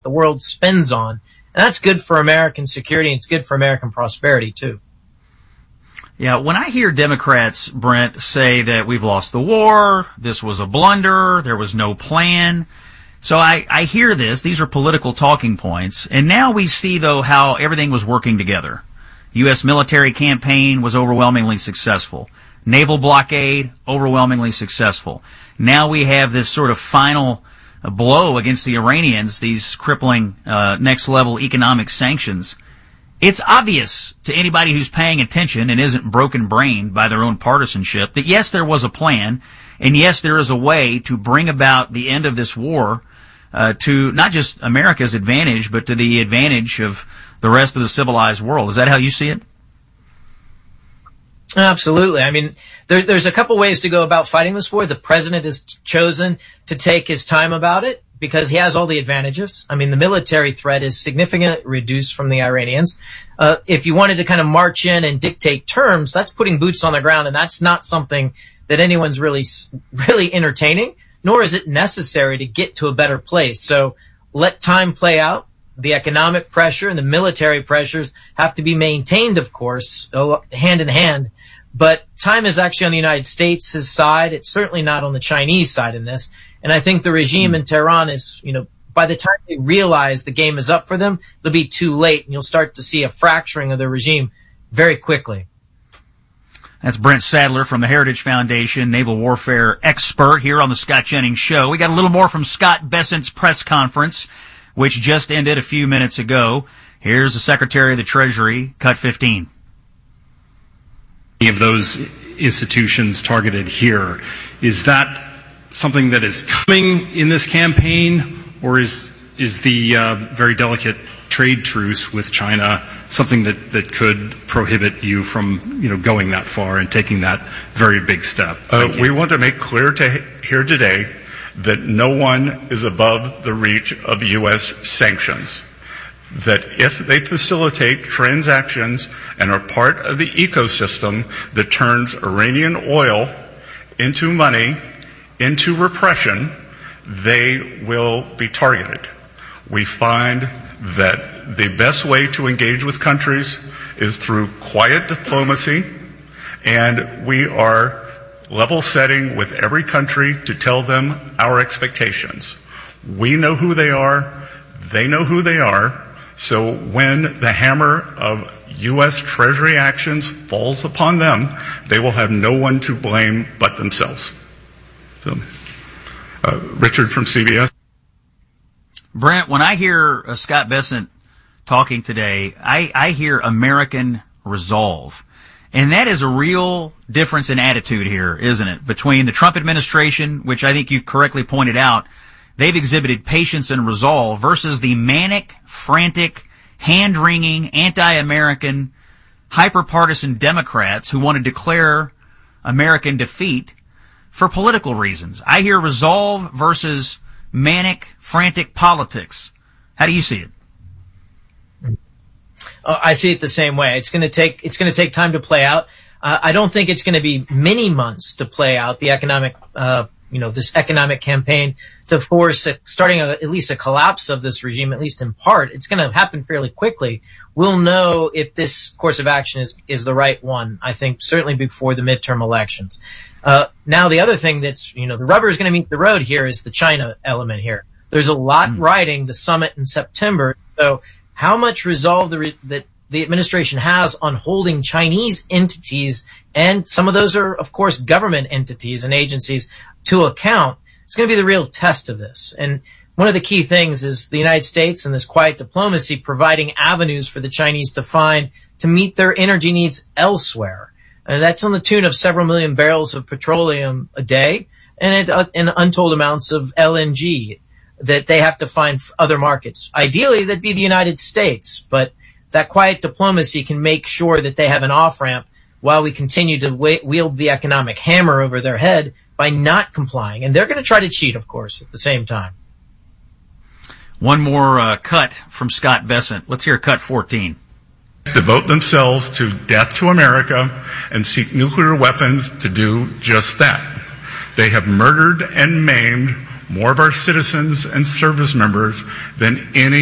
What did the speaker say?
the world spends on. And that's good for American security, and it's good for American prosperity, too. Yeah, when I hear Democrats, Brent, say that we've lost the war, this was a blunder, there was no plan. So I hear this. These are political talking points. And now we see, though, how everything was working together. U.S. military campaign was overwhelmingly successful. Naval blockade, overwhelmingly successful. Now we have this sort of final blow against the Iranians, these crippling next-level economic sanctions. It's obvious to anybody who's paying attention and isn't broken-brained by their own partisanship that, yes, there was a plan, and yes, there is a way to bring about the end of this war to not just America's advantage, but to the advantage of the rest of the civilized world. Is that how you see it? Absolutely. I mean, there's a couple ways to go about fighting this war. The president has chosen to take his time about it because he has all the advantages. I mean, the military threat is significantly reduced from the Iranians. If you wanted to kind of march in and dictate terms, that's putting boots on the ground, and that's not something that anyone's really entertaining, nor is it necessary to get to a better place. So let time play out. The economic pressure and the military pressures have to be maintained, of course, hand in hand. But time is actually on the United States' side. It's certainly not on the Chinese side in this. And I think the regime in Tehran is, by the time they realize the game is up for them, it'll be too late, and you'll start to see a fracturing of the regime very quickly. That's Brent Sadler from the Heritage Foundation, naval warfare expert here on the Scott Jennings Show. We got a little more from Scott Bessent's press conference, which just ended a few minutes ago. Here's the Secretary of the Treasury, cut 15. Of those institutions targeted here, is that something that is coming in this campaign, or is the very delicate trade truce with China something that could prohibit you from going that far and taking that very big step? We want to make clear here today that no one is above the reach of U.S. sanctions. That if they facilitate transactions and are part of the ecosystem that turns Iranian oil into money, into repression, they will be targeted. We find that the best way to engage with countries is through quiet diplomacy, and we are level setting with every country to tell them our expectations. We know who they are, they know who they are, so when the hammer of U.S. Treasury actions falls upon them, they will have no one to blame but themselves. So, Richard from CBS. Brent, when I hear Scott Bessent talking today, I hear American resolve. And that is a real difference in attitude here, isn't it? Between the Trump administration, which I think you correctly pointed out, they've exhibited patience and resolve, versus the manic, frantic, hand-wringing, anti-American, hyper-partisan Democrats who want to declare American defeat for political reasons. I hear resolve versus manic, frantic politics. How do you see it? I see it the same way. It's going to take time to play out. I don't think it's going to be many months to play out the economic, this economic campaign to force at least a collapse of this regime, at least in part. It's going to happen fairly quickly. We'll know if this course of action is the right one, I think, certainly before the midterm elections. Now, the other thing that's, the rubber is going to meet the road here is the China element here. There's a lot riding the summit in September. So how much resolve that the administration has on holding Chinese entities, and some of those are, of course, government entities and agencies, to account, it's going to be the real test of this. And one of the key things is the United States and this quiet diplomacy providing avenues for the Chinese to meet their energy needs elsewhere. And that's on the tune of several million barrels of petroleum a day and untold amounts of LNG that they have to find other markets. Ideally, that'd be the United States, but that quiet diplomacy can make sure that they have an off-ramp while we continue to wield the economic hammer over their head by not complying. And they're going to try to cheat, of course, at the same time. One more cut from Scott Bessent. Let's hear cut 14. Devote themselves to death to America and seek nuclear weapons to do just that. They have murdered and maimed more of our citizens and service members than any